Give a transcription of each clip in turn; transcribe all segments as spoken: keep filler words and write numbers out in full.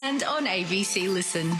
and on A B C Listen.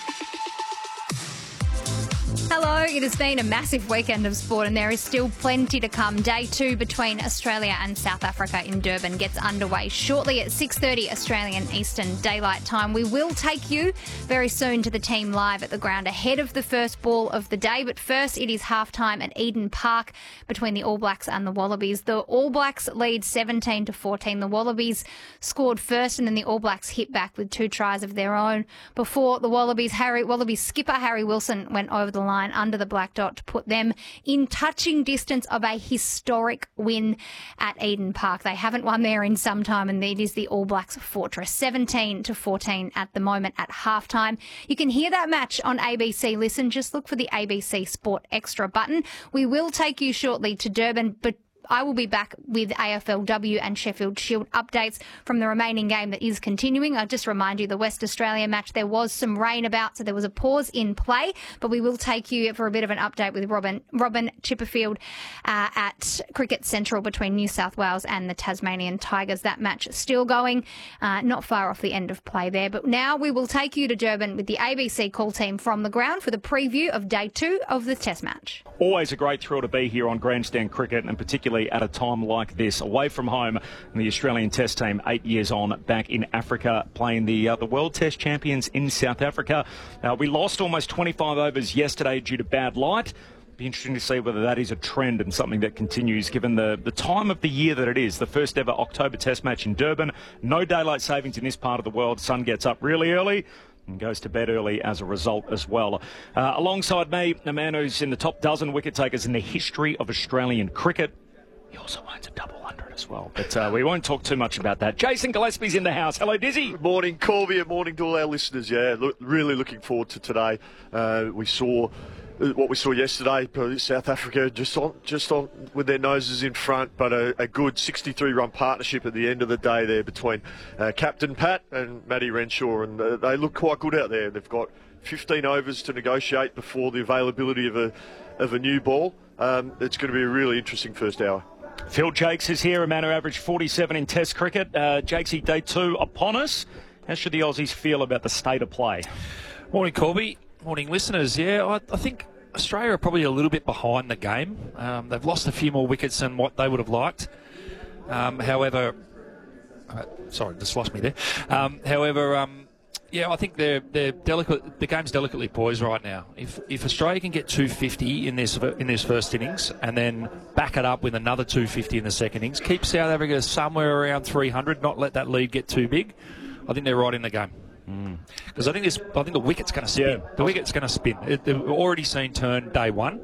Hello, it has been a massive weekend of sport and there is still plenty to come. Day two between Australia and South Africa in Durban gets underway shortly at six thirty Australian Eastern Daylight Time. We will take you very soon to the team live at the ground ahead of the first ball of the day. But first, it is halftime at Eden Park between the All Blacks and the Wallabies. The All Blacks lead seventeen to fourteen. The Wallabies scored first and then the All Blacks hit back with two tries of their own before the Wallabies, Harry, Wallabies skipper Harry Wilson went over the line under the black dot to put them in touching distance of a historic win at Eden Park. They haven't won there in some time and it is the All Blacks fortress. seventeen to fourteen at the moment at halftime. You can hear that match on A B C Listen. Just look for the A B C Sport Extra button. We will take you shortly to Durban, but I will be back with A F L W and Sheffield Shield updates from the remaining game that is continuing. I'll just remind you, the West Australia match, there was some rain about, so there was a pause in play, but we will take you for a bit of an update with Robin Robin Chipperfield uh, at Cricket Central between New South Wales and the Tasmanian Tigers. That match still going, uh, not far off the end of play there. But now we will take you to Durban with the A B C call team from the ground for the preview of day two of the Test match. Always a great thrill to be here on Grandstand Cricket, and particularly at a time like this, away from home, and the Australian Test team eight years on back in Africa, playing the uh, the World Test champions in South Africa. Uh, we lost almost twenty-five overs yesterday due to bad light. Be interesting to see whether that is a trend and something that continues given the, the time of the year that it is. The first ever October Test match in Durban. No daylight savings in this part of the world. Sun gets up really early and goes to bed early as a result as well. Uh, alongside me, a man who's in the top dozen wicket takers in the history of Australian cricket. He also owns a double hundred as well, but uh, we won't talk too much about that. Jason Gillespie's in the house. Hello, Dizzy. Good morning, Corby, and morning to all our listeners. Yeah, look, really looking forward to today. Uh, we saw what we saw yesterday, South Africa just on, just on with their noses in front, but a, a good sixty-three run partnership at the end of the day there between uh, Captain Pat and Matty Renshaw, and uh, they look quite good out there. They've got fifteen overs to negotiate before the availability of a of a new ball. Um, it's going to be a really interesting first hour. Phil Jakes is here, a man who averaged forty-seven in Test cricket. Uh, Jakesy, day two upon us. How should the Aussies feel about the state of play? Morning, Corby. Morning, listeners. Yeah, I, I think Australia are probably a little bit behind the game. Um, they've lost a few more wickets than what they would have liked. Um, however, uh, sorry, just lost me there. Um, however, um, yeah, I think they're they're delicate. The game's delicately poised right now. If if Australia can get two fifty in this in this first innings and then back it up with another two fifty in the second innings, keep South Africa somewhere around three hundred, not let that lead get too big, I think they're right in the game. Because mm. I think this, I think the wicket's going to spin. Yeah. The wicket's going to spin. It, they've already seen turn day one.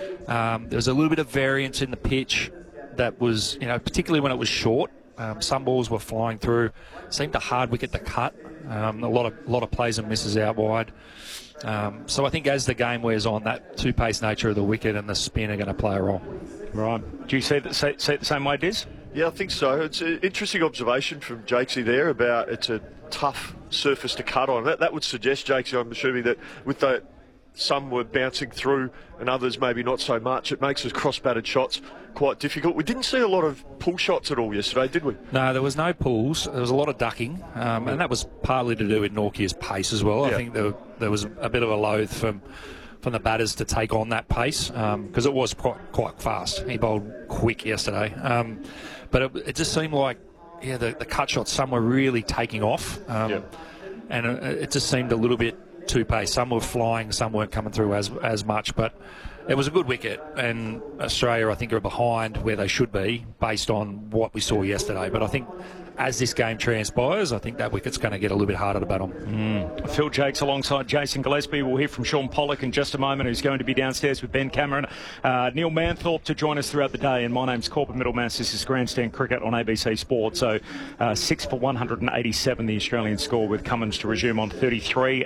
Um, there was a little bit of variance in the pitch that was, you know, particularly when it was short. Um, some balls were flying through. Seemed a hard wicket to cut. Um, a lot of a lot of plays and misses out wide. Um, so I think as the game wears on, that two-pace nature of the wicket and the spin are going to play a role. Right. Do you see, that, see, see it the same way, Diz? Yeah, I think so. It's an interesting observation from Jakesy there about it's a tough surface to cut on. That, that would suggest, Jakesy, I'm assuming, that with the some were bouncing through and others maybe not so much, it makes those cross-batted shots quite difficult. We didn't see a lot of pull shots at all yesterday, did we? No, there was no pulls. There was a lot of ducking, um, and that was partly to do with Nortje's pace as well. Yeah. I think there, there was a bit of a loathe from from the batters to take on that pace because um, it was quite quite fast. He bowled quick yesterday, um, but it, it just seemed like yeah, the, the cut shots, some were really taking off, um, yeah. and it, it just seemed a little bit two pace. Some were flying, some weren't coming through as as much, but it was a good wicket, and Australia, I think, are behind where they should be based on what we saw yesterday. But I think as this game transpires, I think that wicket's going to get a little bit harder to bat on. Mm. Phil Jakes alongside Jason Gillespie. We'll hear from Sean Pollock in just a moment, who's going to be downstairs with Ben Cameron. Uh, Neil Manthorpe to join us throughout the day. And my name's Corbin Middlemass. This is Grandstand Cricket on A B C Sport. So uh, six for one hundred eighty-seven, the Australian score, with Cummins to resume on thirty-three and Renshaw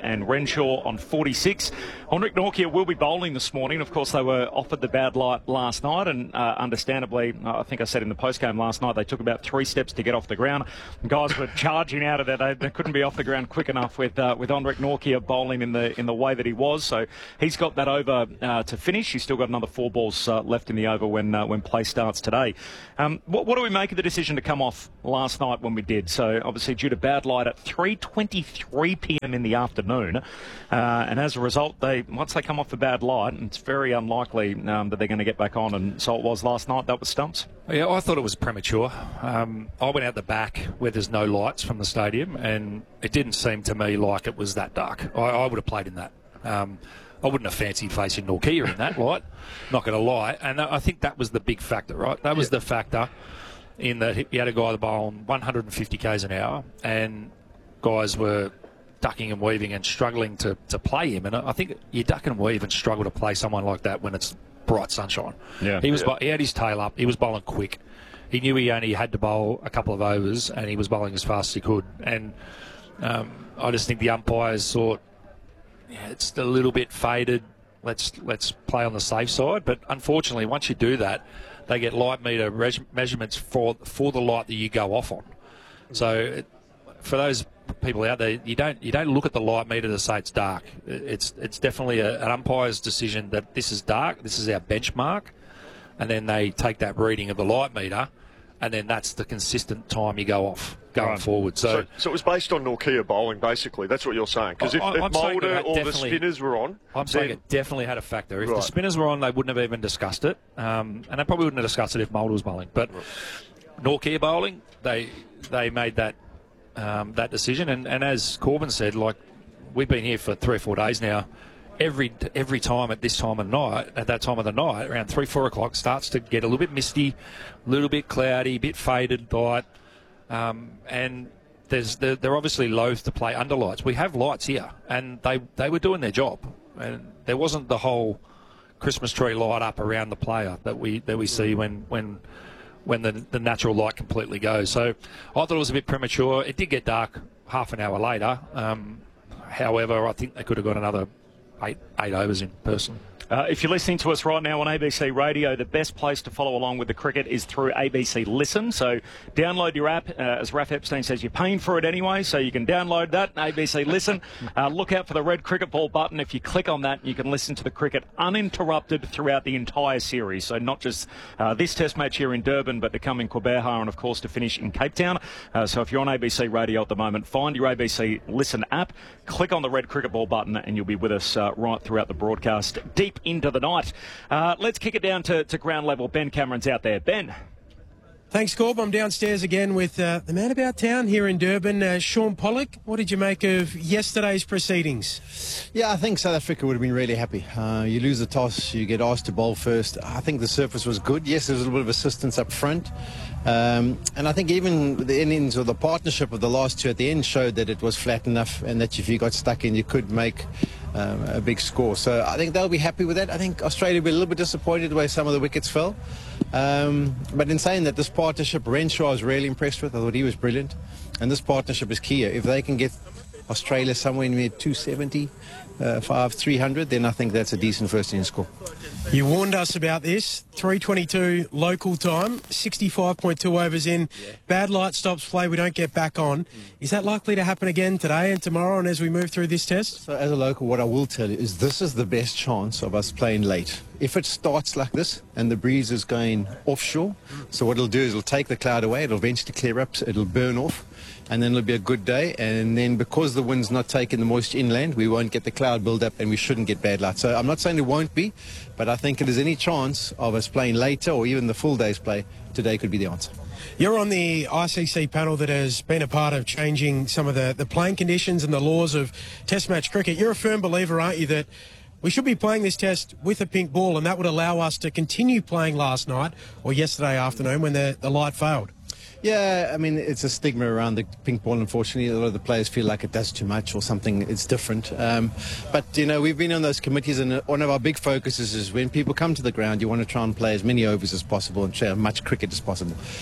Renshaw on forty-six. Henrik Nortje will be bowling this morning. Of course, they were offered the bad light last night, and uh, understandably, I think I said in the postgame last night, they took about three steps to get off the ground. The guys were charging out of there. They, they couldn't be off the ground quick enough with uh, with Henrik Nortje bowling in the in the way that he was. So he's got that over uh, to finish. He's still got another four balls uh, left in the over when uh, when play starts today. Um, what, what do we make of the decision to come off last night when we did? So obviously due to bad light at three twenty-three p m in the afternoon, uh, and as a result, they once they come off the bad light, and it's very unlikely um, that they're going to get back on. And so it was last night. That was stumps. Yeah, I thought it was premature. Um, I went out the back where there's no lights from the stadium, and it didn't seem to me like it was that dark. I, I would have played in that. Um, I wouldn't have fancied facing Nortje in that light, not going to lie. And I think that was the big factor, right? That was yeah. the factor in that he had a guy that bowled one hundred fifty k's an hour, and guys were ducking and weaving and struggling to, to play him. And I think you duck and weave and struggle to play someone like that when it's bright sunshine. Yeah. He was yeah. he had his tail up. He was bowling quick. He knew he only had to bowl a couple of overs, and he was bowling as fast as he could. And um, I just think the umpires thought, yeah, it's a little bit faded. Let's let's play on the safe side. But unfortunately, once you do that, they get light meter res- measurements for for the light that you go off on. So it, for those people out there, you don't you don't look at the light meter to say it's dark. It's it's definitely a, an umpire's decision that this is dark. This is our benchmark, and then they take that reading of the light meter, and then that's the consistent time you go off going right. forward. So, so, so it was based on Nortje bowling, basically. That's what you're saying. Because if, if Mulder or the spinners were on, I'm saying it definitely had a factor. If right. the spinners were on, they wouldn't have even discussed it, um, and they probably wouldn't have discussed it if Mulder was bowling. But right. Nortje bowling, they they made that. Um, that decision, and, and as Corbin said, like we've been here for three or four days now. Every every time at this time of night, at that time of the night, around three four o'clock, starts to get a little bit misty, a little bit cloudy, a bit faded light, um, and there's they're, they're obviously loath to play under lights. We have lights here, and they they were doing their job, and there wasn't the whole Christmas tree light up around the player that we that we see when when. when the, the natural light completely goes. So I thought it was a bit premature. It did get dark half an hour later. Um, however, I think they could have got another eight eight overs in person. Uh, if you're listening to us right now on A B C Radio, the best place to follow along with the cricket is through A B C Listen. So download your app. Uh, as Raph Epstein says, you're paying for it anyway, so you can download that, A B C Listen. Uh, look out for the red cricket ball button. If you click on that, you can listen to the cricket uninterrupted throughout the entire series. So not just uh, this test match here in Durban, but to come in Quebeja and, of course, to finish in Cape Town. Uh, so if you're on A B C Radio at the moment, find your A B C Listen app, click on the red cricket ball button, and you'll be with us uh, right throughout the broadcast, deep into the night. Uh, let's kick it down to, to ground level. Ben Cameron's out there. Ben. Thanks, Corb. I'm downstairs again with uh, the man about town here in Durban, uh, Sean Pollock. What did you make of yesterday's proceedings? Yeah, I think South Africa would have been really happy. Uh, you lose the toss, you get asked to bowl first. I think the surface was good. Yes, there was a little bit of assistance up front. Um, and I think even the innings or the partnership of the last two at the end showed that it was flat enough and that if you got stuck in, you could make um, a big score. So I think they'll be happy with that. I think Australia will be a little bit disappointed the way some of the wickets fell. Um, but in saying that, this partnership, Renshaw, I was really impressed with. I thought he was brilliant. And this partnership is key. If they can get Australia somewhere near two seventy, uh, five, three hundred, then I think that's a decent first inning score. You warned us about this. three twenty-two local time, sixty-five point two overs in. Yeah. Bad light stops play, we don't get back on. Mm. Is that likely to happen again today and tomorrow and as we move through this test? So as a local, what I will tell you is this is the best chance of us playing late. If it starts like this and the breeze is going offshore, mm. so what it'll do is it'll take the cloud away, it'll eventually clear up, it'll burn off, and then it'll be a good day. And then because the wind's not taking the moisture inland, we won't get the cloud build up and we shouldn't get bad light. So I'm not saying it won't be, but I think if there's any chance of us playing later or even the full day's play, today could be the answer. You're on the I C C panel that has been a part of changing some of the, the playing conditions and the laws of Test match cricket. You're a firm believer, aren't you, that we should be playing this test with a pink ball, and that would allow us to continue playing last night or yesterday afternoon when the, the light failed? Yeah, I mean, it's a stigma around the pink ball, unfortunately. A lot of the players feel like it does too much or something, it's different. Um, but, you know, we've been on those committees, and one of our big focuses is when people come to the ground, you want to try and play as many overs as possible and share as much cricket as possible.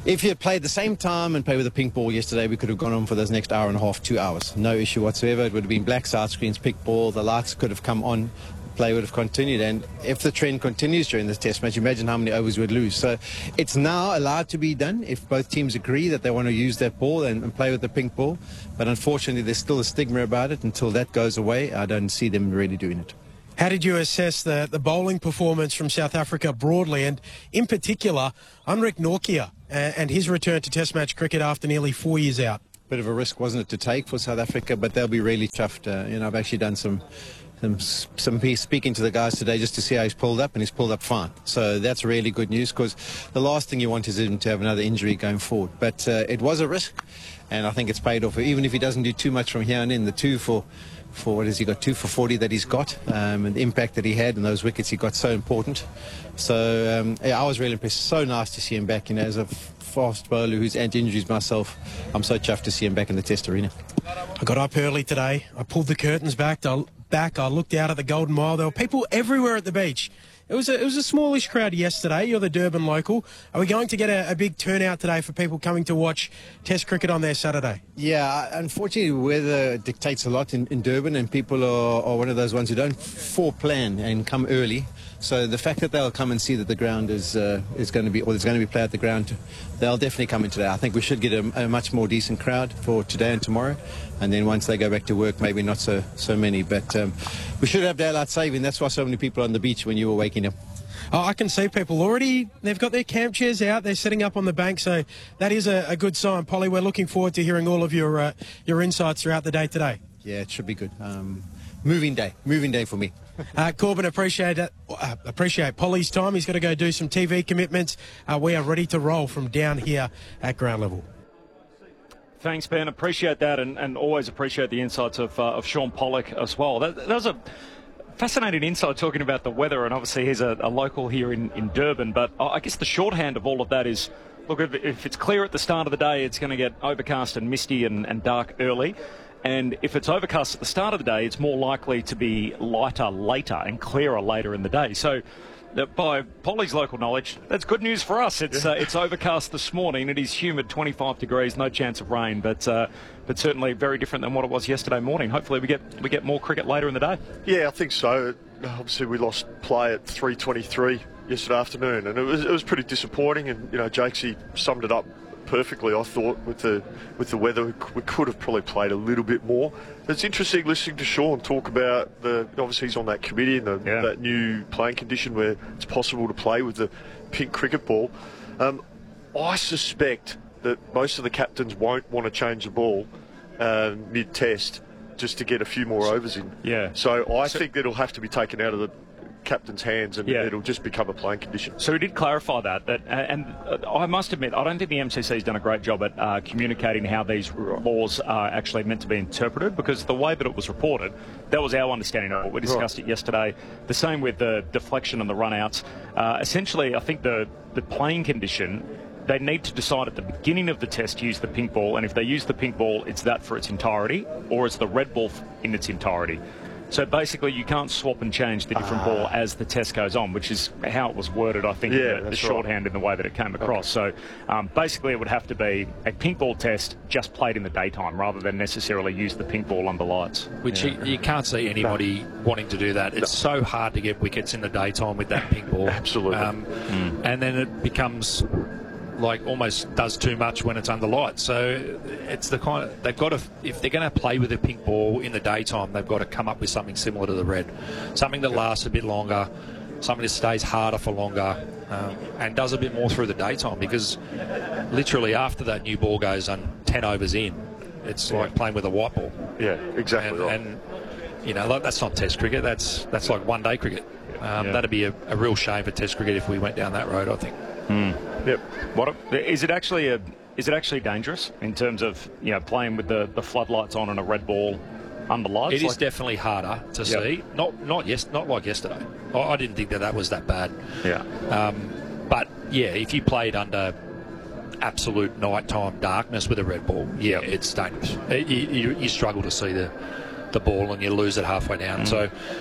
If you had played the same time and played with a pink ball yesterday, we could have gone on for those next hour and a half, two hours. No issue whatsoever. It would have been black side screens, pink ball, the lights could have come on, play would have continued. And if the trend continues during this test match, imagine how many overs we'd lose. So it's now allowed to be done if both teams agree that they want to use that ball and, and play with the pink ball. But unfortunately, there's still a stigma about it. Until that goes away, I don't see them really doing it. How did you assess the, the bowling performance from South Africa broadly, and in particular, Anrich Nortje and, and his return to Test match cricket after nearly four years out? Bit of a risk, wasn't it, to take for South Africa, but they'll be really chuffed. Uh, you know, I've actually done some, some, some piece speaking to the guys today just to see how he's pulled up, and he's pulled up fine. So that's really good news, because the last thing you want is him to have another injury going forward. But uh, it was a risk, and I think it's paid off. Even if he doesn't do too much from here on in, the two for... for what has he got, two for forty that he's got, um, and the impact that he had and those wickets he got, so important. So um, yeah, I was really impressed. So nice to see him back. You know, as a fast bowler who's anti-injuries myself, I'm so chuffed to see him back in the Test arena. I got up early today. I pulled the curtains back. I, back. I looked out at the Golden Mile. There were people everywhere at the beach. It was a, it was a smallish crowd yesterday. You're the Durban local. Are we going to get a, a big turnout today for people coming to watch Test cricket on their Saturday? Yeah, unfortunately, weather dictates a lot in, in Durban, and people are, are one of those ones who don't foreplan and come early. So the fact that they'll come and see that the ground is uh, is going to be, or there's going to be play at the ground, they'll definitely come in today. I think we should get a, a much more decent crowd for today and tomorrow, and then once they go back to work, maybe not so so many. But um, we should have daylight saving. That's why so many people are on the beach when you were waking up. Oh, I can see people already, they've got their camp chairs out, they're sitting up on the bank, so that is a, a good sign. Polly, we're looking forward to hearing all of your uh, your insights throughout the day today. Yeah, it should be good. Um, moving day, moving day for me. uh, Corbin, appreciate it. Uh, appreciate Polly's time. He's got to go do some T V commitments. Uh, we are ready to roll from down here at ground level. Thanks, Ben. Appreciate that, and, and always appreciate the insights of, uh, of Sean Pollock as well. That, that was a fascinating insight talking about the weather, and obviously he's a, a local here in, in Durban, but I guess the shorthand of all of that is, look, if, if it's clear at the start of the day, it's going to get overcast and misty and, and dark early. And if it's overcast at the start of the day, it's more likely to be lighter later and clearer later in the day. So uh, by Polly's local knowledge, that's good news for us. It's uh, it's overcast this morning. It is humid, twenty-five degrees, no chance of rain, but uh, but certainly very different than what it was yesterday morning. Hopefully we get we get more cricket later in the day. Yeah, I think so. Obviously we lost play at three twenty-three yesterday afternoon, and it was it was pretty disappointing. And you know, Jakesy summed it up perfectly, I thought, with the with the weather. We could have probably played a little bit more. It's interesting listening to Sean talk about the, obviously he's on that committee and the, yeah. that new playing condition where it's possible to play with the pink cricket ball. Um, I suspect that most of the captains won't want to change the ball uh, mid-test just to get a few more overs in. Yeah. So I so, think that it'll have to be taken out of the captain's hands, and yeah. it'll just become a playing condition. So we did clarify that, that and uh, I must admit, I don't think the M C C has done a great job at uh, communicating how these laws are actually meant to be interpreted, because the way that it was reported, that was our understanding of it. We discussed right. it yesterday. The same with the deflection and the run-outs. Uh, essentially, I think the, the playing condition, they need to decide at the beginning of the test to use the pink ball, and if they use the pink ball, it's that for its entirety, or it's the red ball in its entirety. So basically, you can't swap and change the different ah. ball as the test goes on, which is how it was worded, I think, yeah, in the, the shorthand right. in the way that it came across. Okay. So um, basically, it would have to be a pink ball test just played in the daytime, rather than necessarily use the pink ball under lights. Which yeah. you, you can't see anybody no. wanting to do that. It's no. so hard to get wickets in the daytime with that pink ball. Absolutely. Um, mm. And then it becomes like almost does too much when it's under lights. So it's the kind of, they've got to, if they're going to play with a pink ball in the daytime, they've got to come up with something similar to the red, something that lasts a bit longer, something that stays harder for longer, um, and does a bit more through the daytime, because literally after that new ball goes on ten overs in, it's yeah. like playing with a white ball. Yeah, exactly. And, right. and you know, that's not Test cricket. That's that's like one day cricket. Um, yeah. That'd be a, a real shame for Test cricket if we went down that road, I think. Mm. Yep. What is it actually a? Is it actually dangerous in terms of, you know, playing with the, the floodlights on and a red ball under lights? It like, is definitely harder to yep. see. Not not yes, not like yesterday. I, I didn't think that that was that bad. Yeah. Um, but yeah, if you played under absolute nighttime darkness with a red ball, yeah, yep. it's dangerous. It, you, you, you struggle to see the the ball and you lose it halfway down. Mm. So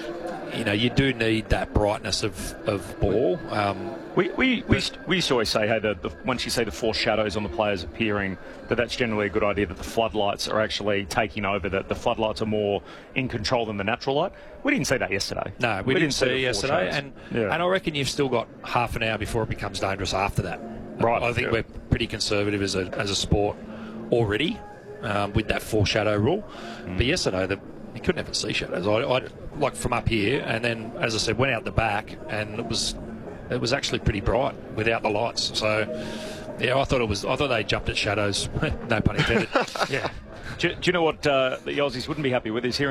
you know, you do need that brightness of, of ball. Um, we, we, we, we used to always say, hey, the, the, once you see the four shadows on the players appearing, that that's generally a good idea, that the floodlights are actually taking over, that the floodlights are more in control than the natural light. We didn't see that yesterday. No, we, we didn't, didn't see it yesterday. And, yeah. and I reckon you've still got half an hour before it becomes dangerous after that. Right. I think yeah. we're pretty conservative as a, as a sport already um, with that foreshadow rule. Mm. But yesterday, the, you couldn't even see shadows. I, I like from up here, and then, as I said, went out the back, and it was it was actually pretty bright without the lights. So, yeah, I thought it was. I thought they jumped at shadows. No pun intended. yeah. Do, do you know what uh, the Aussies wouldn't be happy with is hearing